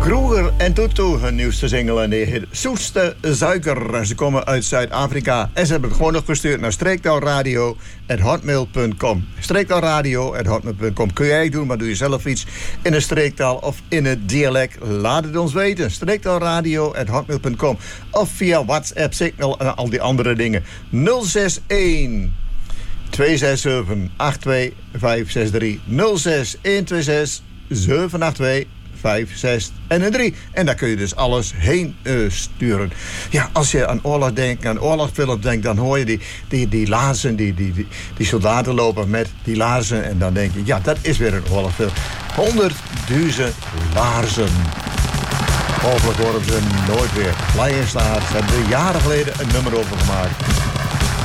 Kroeger en Tutu, hun nieuwste single en die heet Zoetste Suiker. Ze komen uit Zuid-Afrika en ze hebben het gewoon nog gestuurd naar streektaalradio@hotmail.com. Streektaalradio@hotmail.com. Kun jij doen, maar doe je zelf iets in een streektaal of in het dialect? Laat het ons weten. Streektaalradio@hotmail.com of via WhatsApp, Signal en al die andere dingen. 061 267 82563 06 126 782 5, 6 en een 3. En daar kun je dus alles heen sturen. Ja, als je aan oorlog denkt, aan oorlogsfilms denkt, dan hoor je die laarzen, die soldaten lopen met die laarzen. En dan denk je, ja, dat is weer een oorlogsfilm. 100.000 laarzen. Hopelijk horen ze nooit weer. Flying Stars hebben er jaren geleden een nummer over gemaakt.